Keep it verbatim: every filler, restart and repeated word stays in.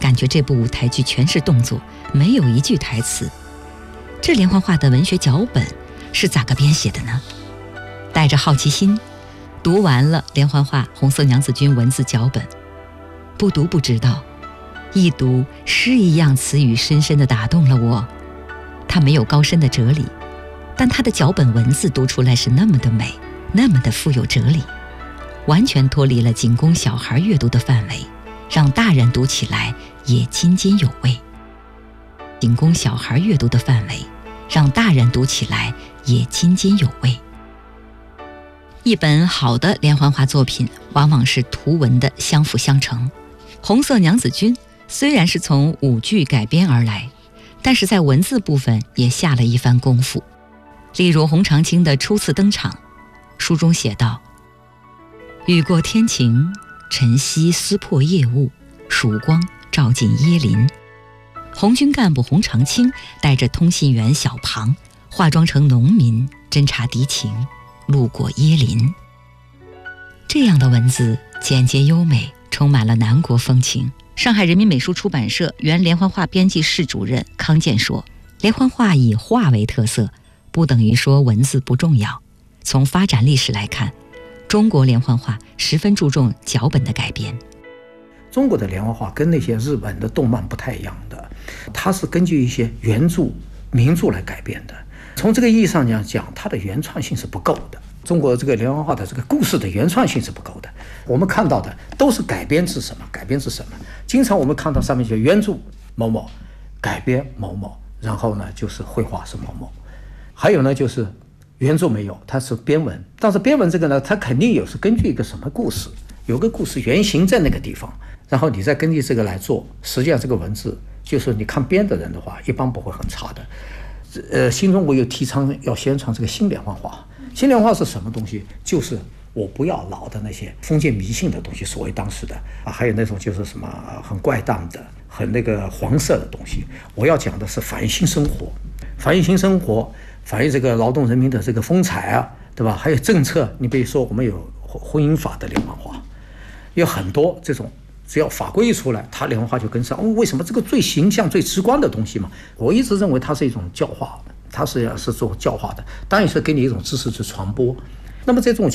感觉这部舞台剧全是动作，没有一句台词。这连环画的文学脚本是咋个编写的呢？带着好奇心读完了连环画《红色娘子军》文字脚本，不读不知道，一读诗一样词语深深地打动了我。它没有高深的哲理，但它的脚本文字读出来是那么的美，那么的富有哲理，完全脱离了仅供小孩阅读的范围，让大人读起来也津津有味。仅供小孩阅读的范围，让大人读起来也津津有味。一本好的连环画作品往往是图文的相辅相成。红色娘子军虽然是从舞剧改编而来，但是在文字部分也下了一番功夫。例如洪长青的初次登场，书中写道：雨过天晴，晨曦撕破夜雾，曙光照进椰林。红军干部洪长青带着通信员小庞，化妆成农民，侦察敌情，路过椰林。这样的文字简洁优美，充满了南国风情。上海人民美术出版社原连环画编辑室主任康健说，连环画以画为特色，不等于说文字不重要。从发展历史来看，中国连环画十分注重脚本的改编。 中国的连环画跟那些日本的动漫不太一样的，它是根据一些原著名著来改编的。从这个意义上讲，它的原创性是不够的。中国这个连环画的这个故事的原创性是不够的。我们看到的都是改编自什么？改编自什么？经常我们看到上面就原著某某，改编某某，然后呢就是绘画是某某，还有呢就是原著没有，它是编文。但是编文这个呢，它肯定有是根据一个什么故事，有个故事原型在那个地方，然后你再根据这个来做。实际上这个文字就是你看编的人的话，一般不会很差的。呃，新中国又提倡要宣传这个新连环画。新连环画是什么东西？就是我不要老的那些封建迷信的东西，所谓当时的啊，还有那种就是什么很怪诞的、很那个黄色的东西。我要讲的是反映新生活，反映新生活，反映这个劳动人民的这个风采啊，对吧？还有政策，你比如说我们有婚姻法的连环画，有很多这种。只要法规一出来，它连环画就跟上。哦，为什么这个最形象、最直观的东西嘛？我一直认为它是一种教化，它是是做教化的，当然是给你一种知识去传播。那么这种